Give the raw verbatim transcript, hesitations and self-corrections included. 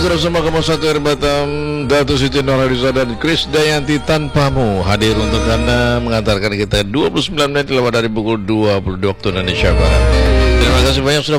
bersama kamu satu R Batam, Datu Siti Nurhaliza dan Chris Dayanti tanpamu hadir untuk Anda mengantarkan kita dua puluh sembilan menit lewat dari pukul dua puluh dua waktu Indonesia Barat. Terima kasih banyak sudah